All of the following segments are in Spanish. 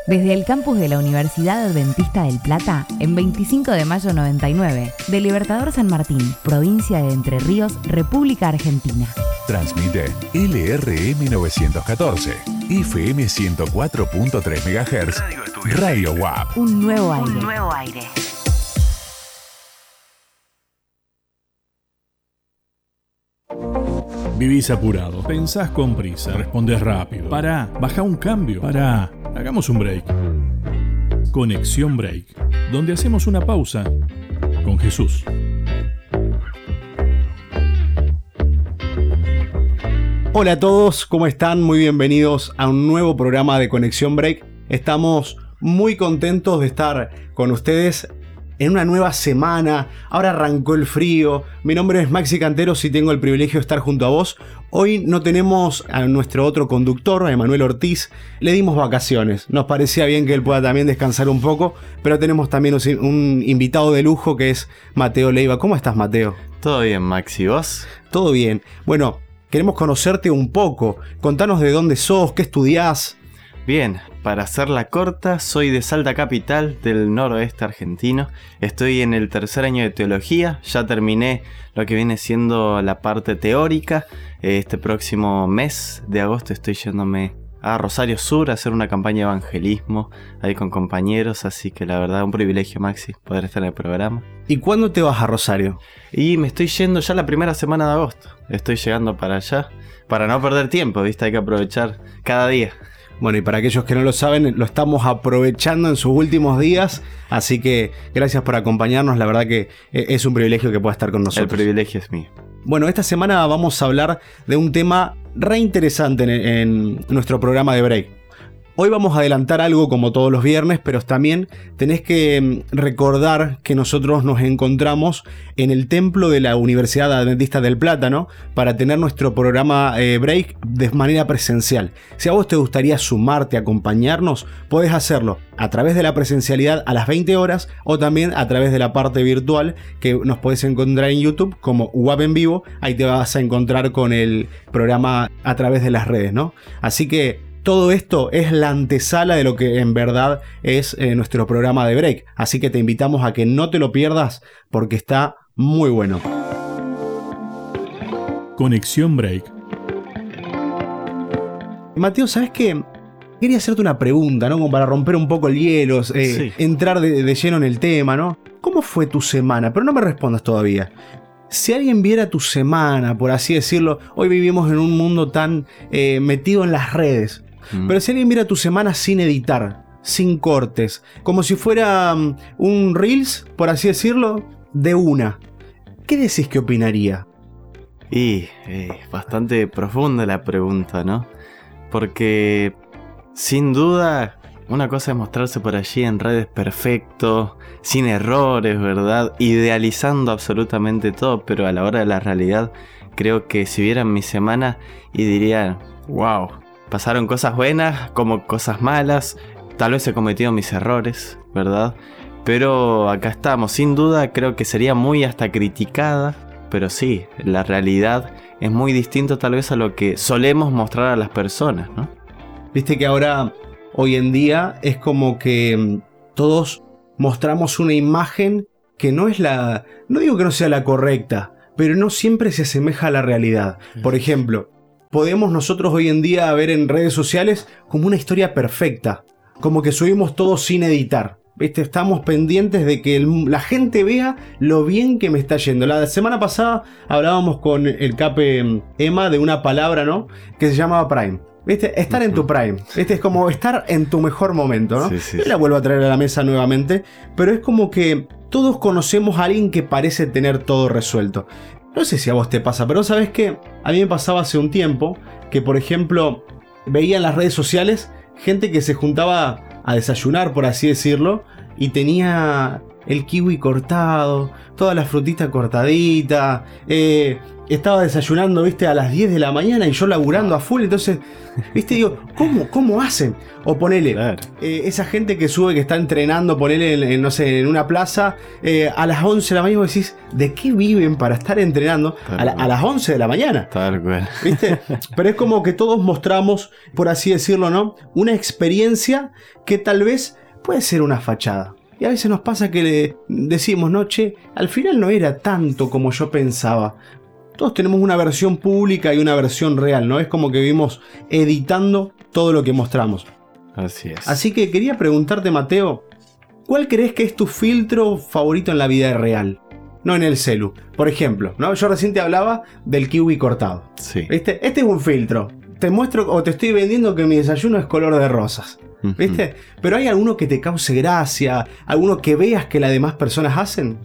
Desde el campus de la Universidad Adventista del Plata, en 25 de mayo 99, de Libertador San Martín, provincia de Entre Ríos, República Argentina. Transmite LRM 914, FM 104.3 MHz, Radio WAP. Un nuevo aire. Vivís apurado, pensás con prisa, respondés rápido. Pará, baja un cambio. Pará, hagamos un break. Conexión Break, donde hacemos una pausa con Jesús. Hola a todos, ¿cómo están? Muy bienvenidos a un nuevo programa de Conexión Break. Estamos muy contentos de estar con ustedes en una nueva semana. Ahora arrancó el frío. Mi nombre es Maxi Canteros y tengo el privilegio de estar junto a vos. Hoy no tenemos a nuestro otro conductor, a Emanuel Ortiz. Le dimos vacaciones. Nos parecía bien que él pueda también descansar un poco, pero tenemos también un invitado de lujo que es Mateo Leiva. ¿Cómo estás, Mateo? Todo bien, Maxi, ¿vos? Todo bien. Bueno, queremos conocerte un poco. Contanos de dónde sos, qué estudiás. Bien, para hacerla corta, soy de Salta Capital, del noroeste argentino. Estoy en el tercer año de teología, ya terminé lo que viene siendo la parte teórica. Este próximo mes de agosto estoy yéndome a Rosario Sur a hacer una campaña de evangelismo ahí con compañeros, así que la verdad un privilegio, Maxi, poder estar en el programa. ¿Y cuándo te vas a Rosario? Y me estoy yendo ya la primera semana de agosto, estoy llegando para allá, para no perder tiempo, ¿viste? Hay que aprovechar cada día. Bueno, y para aquellos que no lo saben, lo estamos aprovechando en sus últimos días, así que gracias por acompañarnos, la verdad que es un privilegio que pueda estar con nosotros. El privilegio es mío. Bueno, esta semana vamos a hablar de un tema re interesante en nuestro programa de Break. Hoy vamos a adelantar algo como todos los viernes, pero también tenés que recordar que nosotros nos encontramos en el templo de la Universidad Adventista del Plata, ¿no? Para tener nuestro programa Break de manera presencial. Si a vos te gustaría sumarte, acompañarnos, podés hacerlo a través de la presencialidad a las 20 horas o también a través de la parte virtual que nos podés encontrar en YouTube como WAP en vivo. Ahí te vas a encontrar con el programa a través de las redes, ¿no? Así que todo esto es la antesala de lo que en verdad es nuestro programa de Break. Así que te invitamos a que no te lo pierdas porque está muy bueno. Conexión Break. Mateo, ¿sabes qué? Quería hacerte una pregunta, ¿no? Como para romper un poco el hielo, Sí. entrar de lleno en el tema, ¿no? ¿Cómo fue tu semana? Pero no me respondas todavía. Si alguien viera tu semana, por así decirlo, hoy vivimos en un mundo tan metido en las redes. Pero si alguien viera tu semana sin editar, sin cortes, como si fuera un Reels, por así decirlo, de una, ¿qué decís que opinaría? Y bastante profunda la pregunta, ¿no? Porque sin duda una cosa es mostrarse por allí en redes perfecto, sin errores, ¿verdad? Idealizando absolutamente todo, pero a la hora de la realidad creo que si vieran mi semana y dirían, wow, pasaron cosas buenas como cosas malas, tal vez he cometido mis errores, ¿verdad? Pero acá estamos, sin duda creo que sería muy hasta criticada, pero sí, la realidad es muy distinto tal vez a lo que solemos mostrar a las personas, ¿no? Viste que ahora, hoy en día, es como que todos mostramos una imagen que no es la... No digo que no sea la correcta, pero no siempre se asemeja a la realidad. Por ejemplo, podemos nosotros hoy en día ver en redes sociales como una historia perfecta, como que subimos todo sin editar. ¿Viste? Estamos pendientes de que la gente vea lo bien que me está yendo. La semana pasada hablábamos con el Cape Emma de una palabra, ¿no? Que se llamaba Prime. ¿Viste? Estar en tu prime. ¿Viste? Es como estar en tu mejor momento, ¿no? Sí. Yo la vuelvo a traer a la mesa nuevamente, pero es como que todos conocemos a alguien que parece tener todo resuelto. No sé si a vos te pasa, pero ¿sabés qué? A mí me pasaba hace un tiempo que, por ejemplo, veía en las redes sociales gente que se juntaba a desayunar, por así decirlo, y tenía el kiwi cortado, toda la frutita cortadita, estaba desayunando, viste, a las 10 de la mañana y yo laburando a full, entonces, viste, digo, ¿cómo hacen? O ponele, Claro. Esa gente que sube, que está entrenando, ponele, no sé, en una plaza, a las 11 de la mañana, vos decís, ¿de qué viven para estar entrenando a las 11 de la mañana? Tal cual. ¿Viste? Pero es como que todos mostramos, por así decirlo, ¿no? Una experiencia que tal vez puede ser una fachada. Y a veces nos pasa que le decimos, no, che, al final no era tanto como yo pensaba. Todos tenemos una versión pública y una versión real, ¿no? Es como que vivimos editando todo lo que mostramos. Así es. Así que quería preguntarte, Mateo, ¿cuál crees que es tu filtro favorito en la vida real? No en el celu. Por ejemplo, ¿no? Yo recién te hablaba del kiwi cortado. Sí. ¿Viste? Este es un filtro. Te muestro o te estoy vendiendo que mi desayuno es color de rosas. ¿Viste? Pero ¿hay alguno que te cause gracia? ¿Alguno que veas que las demás personas hacen?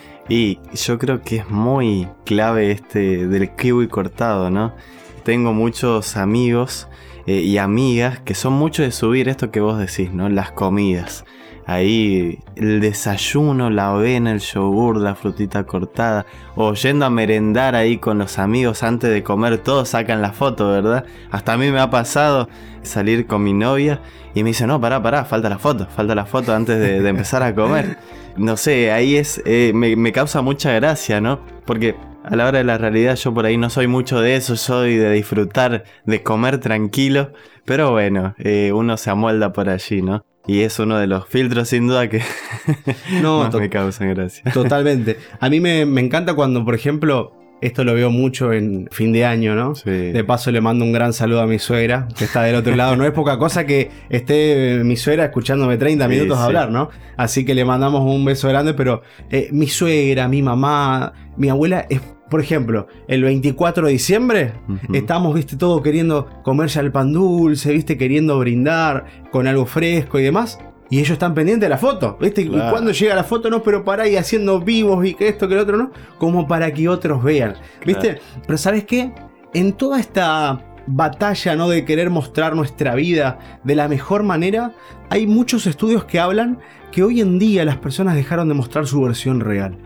Y yo creo que es muy clave este del kiwi cortado, ¿no? Tengo muchos amigos y amigas que son mucho de subir esto que vos decís, ¿no? Las comidas. Ahí el desayuno, la avena, el yogur, la frutita cortada. O yendo a merendar ahí con los amigos antes de comer, todos sacan la foto, ¿verdad? Hasta a mí me ha pasado salir con mi novia y me dice, no, pará, falta la foto antes de empezar a comer. No sé, ahí me causa mucha gracia, ¿no? Porque a la hora de la realidad yo por ahí no soy mucho de eso, soy de disfrutar, de comer tranquilo. Pero bueno, uno se amolda por allí, ¿no? Y es uno de los filtros sin duda que más me causan gracia. Totalmente. A mí me encanta cuando, por ejemplo, esto lo veo mucho en fin de año, ¿no? Sí. De paso le mando un gran saludo a mi suegra, que está del otro lado. No es poca cosa que esté mi suegra escuchándome 30 minutos hablar, ¿no? Así que le mandamos un beso grande, pero mi suegra, mi mamá, mi abuela es... Por ejemplo, el 24 de diciembre estamos, viste, todos queriendo comerse el pan dulce, viste, queriendo brindar con algo fresco y demás. Y ellos están pendientes de la foto, viste. Claro. Y cuando llega la foto, no, pero pará, y haciendo vivos y que esto, que lo otro, no. Como para que otros vean, viste. Claro. Pero ¿sabes qué? En toda esta batalla, ¿no? De querer mostrar nuestra vida de la mejor manera, hay muchos estudios que hablan que hoy en día las personas dejaron de mostrar su versión real.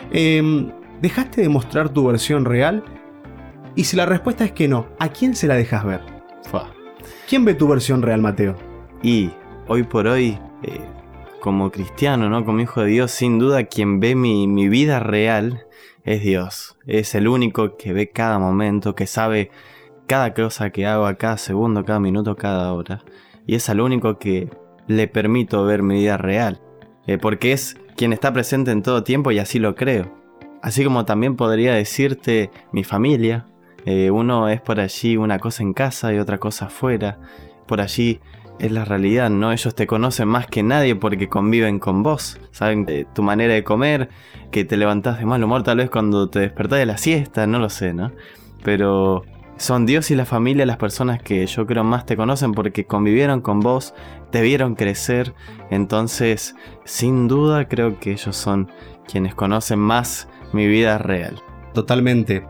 ¿Dejaste de mostrar tu versión real? Y si la respuesta es que no, ¿a quién se la dejas ver? ¿Quién ve tu versión real, Mateo? Y hoy por hoy, como cristiano, ¿no? Como hijo de Dios, sin duda quien ve mi vida real es Dios. Es el único que ve cada momento, que sabe cada cosa que hago, a cada segundo, cada minuto, cada hora. Y es al único que le permito ver mi vida real. Porque es quien está presente en todo tiempo y así lo creo. Así como también podría decirte mi familia. Uno es por allí una cosa en casa y otra cosa afuera. Por allí es la realidad, ¿no? Ellos te conocen más que nadie porque conviven con vos. Saben tu manera de comer, que te levantás de mal humor tal vez cuando te despertás de la siesta, no lo sé, ¿no? Pero son Dios y la familia las personas que yo creo más te conocen porque convivieron con vos, te vieron crecer. Entonces, sin duda creo que ellos son quienes conocen más mi vida real. Totalmente.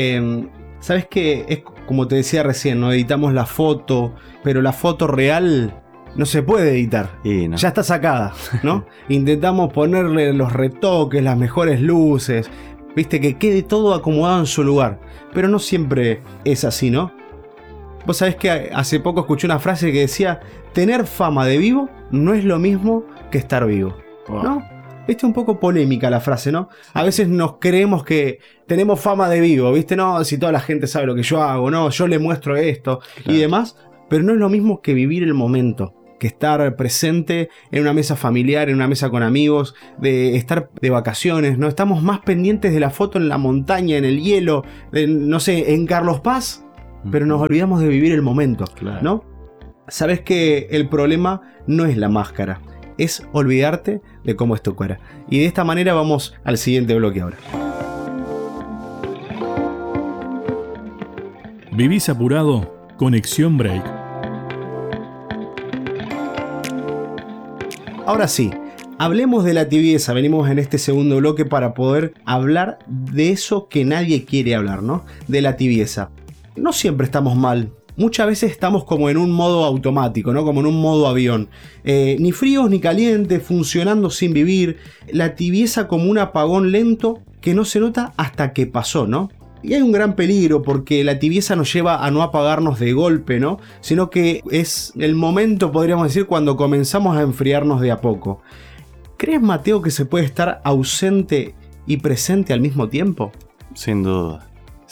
¿Sabes qué? Es como te decía recién, ¿no? Editamos la foto, pero la foto real no se puede editar. No. Ya está sacada, ¿no? Intentamos ponerle los retoques, las mejores luces, viste, que quede todo acomodado en su lugar. Pero no siempre es así, ¿no? Vos sabés que hace poco escuché una frase que decía: tener fama de vivo no es lo mismo que estar vivo, ¿no? Viste, un poco polémica la frase, ¿no? A veces nos creemos que tenemos fama de vivo, ¿viste? No, si toda la gente sabe lo que yo hago, no, yo le muestro esto, claro, y demás. Pero no es lo mismo que vivir el momento, que estar presente en una mesa familiar, en una mesa con amigos, de estar de vacaciones, ¿no? Estamos más pendientes de la foto en la montaña, en el hielo, no sé, en Carlos Paz, pero nos olvidamos de vivir el momento, claro, ¿no? Sabes que el problema no es la máscara, es olvidarte de cómo es tu cara. Y de esta manera vamos al siguiente bloque ahora. ¿Vivís apurado? Conexión Break. Ahora sí, hablemos de la tibieza. Venimos en este segundo bloque para poder hablar de eso que nadie quiere hablar, ¿no? De la tibieza. No siempre estamos mal muchas veces estamos como en un modo automático, ¿no? Como en un modo avión. Ni fríos ni calientes, funcionando sin vivir. La tibieza como un apagón lento que no se nota hasta que pasó, ¿no? Y hay un gran peligro porque la tibieza nos lleva a no apagarnos de golpe, ¿no? Sino que es el momento, podríamos decir, cuando comenzamos a enfriarnos de a poco. ¿Crees, Mateo, que se puede estar ausente y presente al mismo tiempo? Sin duda.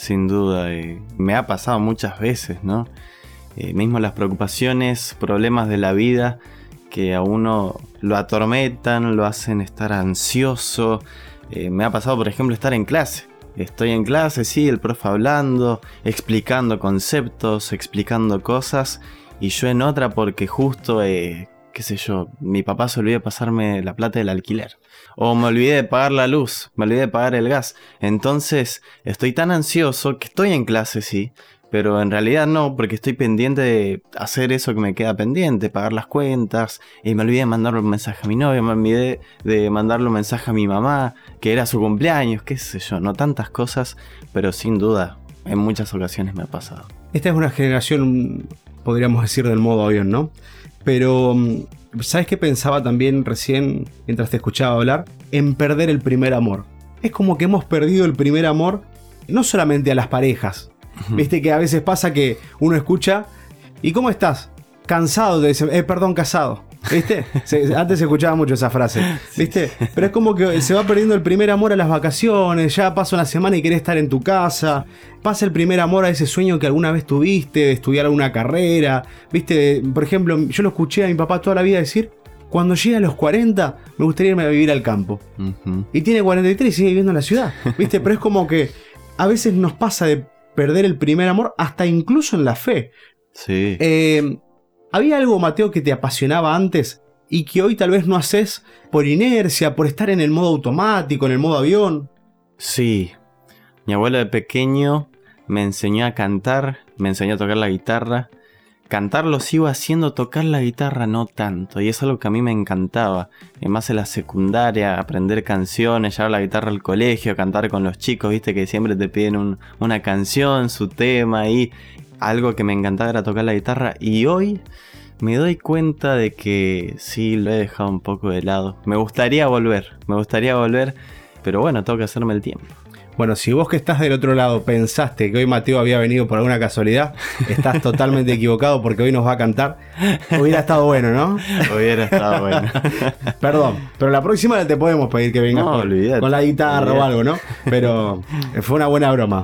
Me ha pasado muchas veces, ¿no? Mismo las preocupaciones, problemas de la vida que a uno lo atormentan, lo hacen estar ansioso. Me ha pasado, por ejemplo, estar en clase. Estoy en clase, sí, el profe hablando, explicando conceptos, explicando cosas, y yo en otra porque justo, qué sé yo, mi papá se olvidó de pasarme la plata del alquiler. O me olvidé de pagar la luz, me olvidé de pagar el gas. Entonces estoy tan ansioso que estoy en clase, sí, pero en realidad no, porque estoy pendiente de hacer eso que me queda pendiente, pagar las cuentas, y me olvidé de mandarle un mensaje a mi novia, me olvidé de mandarle un mensaje a mi mamá, que era su cumpleaños, qué sé yo, no tantas cosas, pero sin duda, en muchas ocasiones me ha pasado. Esta es una generación, podríamos decir, del modo avión, ¿no? Pero, ¿sabes qué pensaba también recién, mientras te escuchaba hablar? En perder el primer amor. Es como que hemos perdido el primer amor, no solamente a las parejas. Viste que a veces pasa que uno escucha, ¿y cómo estás? Cansado, te dicen, perdón, casado. ¿Viste? Antes se escuchaba mucho esa frase, ¿viste? Sí. Pero es como que se va perdiendo el primer amor a las vacaciones, ya pasa una semana y querés estar en tu casa, pasa el primer amor a ese sueño que alguna vez tuviste, de estudiar alguna carrera, ¿viste? Por ejemplo, yo lo escuché a mi papá toda la vida decir, cuando llegue a los 40 me gustaría irme a vivir al campo. Y tiene 43 y sigue viviendo en la ciudad, ¿viste? Pero es como que a veces nos pasa de perder el primer amor, hasta incluso en la fe. Sí. ¿Había algo, Mateo, que te apasionaba antes y que hoy tal vez no haces por inercia, por estar en el modo automático, en el modo avión? Sí. Mi abuelo de pequeño me enseñó a cantar, me enseñó a tocar la guitarra. Cantar lo sigo haciendo, tocar la guitarra no tanto. Y es algo que a mí me encantaba. Además en la secundaria, aprender canciones, llevar la guitarra al colegio, cantar con los chicos, viste que siempre te piden una canción, su tema, y algo que me encantaba era tocar la guitarra. Y hoy me doy cuenta de que sí, lo he dejado un poco de lado. Me gustaría volver, pero bueno, tengo que hacerme el tiempo. Bueno, si vos que estás del otro lado pensaste que hoy Mateo había venido por alguna casualidad, estás totalmente equivocado porque hoy nos va a cantar. Hubiera estado bueno, ¿no? Hubiera estado bueno. Perdón, pero la próxima te podemos pedir que vengas con la guitarra o algo, ¿no? Pero fue una buena broma.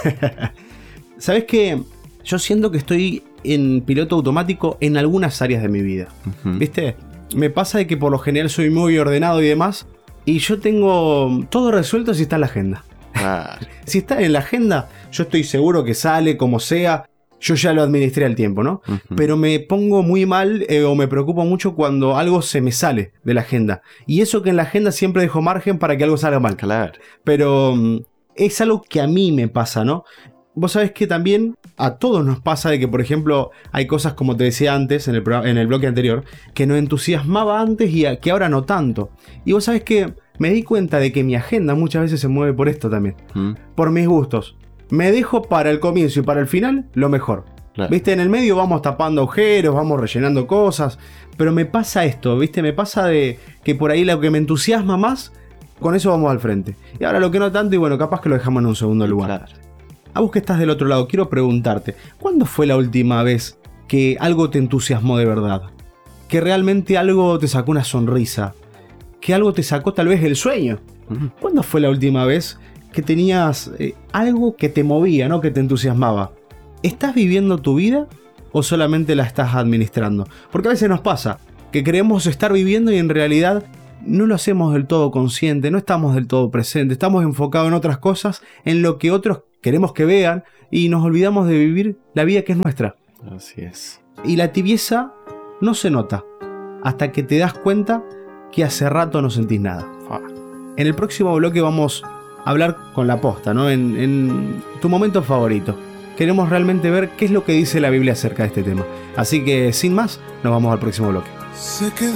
¿Sabés qué? Yo siento que estoy en piloto automático en algunas áreas de mi vida. ¿Viste? Me pasa de que por lo general soy muy ordenado y demás, y yo tengo todo resuelto si está en la agenda. Si está en la agenda, yo estoy seguro que sale como sea. Yo ya lo administré al tiempo, ¿no? Pero me pongo muy mal o me preocupo mucho cuando algo se me sale de la agenda. Y eso que en la agenda siempre dejo margen para que algo salga mal. Claro. Pero es algo que a mí me pasa, ¿no? Vos sabés que también a todos nos pasa de que, por ejemplo, hay cosas, como te decía antes en el bloque anterior, que nos entusiasmaba antes y que ahora no tanto. Y vos sabés que me di cuenta de que mi agenda muchas veces se mueve por esto también. Por mis gustos. Me dejo para el comienzo y para el final lo mejor. Claro. ¿Viste? En el medio vamos tapando agujeros, vamos rellenando cosas. Pero me pasa esto, ¿viste? Me pasa de que por ahí lo que me entusiasma más, con eso vamos al frente. Y ahora lo que no tanto, y bueno, capaz que lo dejamos en un segundo lugar. Claro. A vos que estás del otro lado, quiero preguntarte, ¿cuándo fue la última vez que algo te entusiasmó de verdad? Que realmente algo te sacó una sonrisa. Que algo te sacó tal vez el sueño. ¿Cuándo fue la última vez que tenías algo que te movía, ¿no? Que te entusiasmaba? ¿Estás viviendo tu vida o solamente la estás administrando? Porque a veces nos pasa que creemos estar viviendo y en realidad no lo hacemos del todo consciente, no estamos del todo presentes, estamos enfocados en otras cosas, en lo que otros queremos que vean y nos olvidamos de vivir la vida que es nuestra. Así es. Y la tibieza no se nota hasta que te das cuenta que hace rato no sentís nada. En el próximo bloque vamos a hablar con la posta, ¿no? En tu momento favorito. Queremos realmente ver qué es lo que dice la Biblia acerca de este tema. Así que sin más, nos vamos al próximo bloque. Se quedó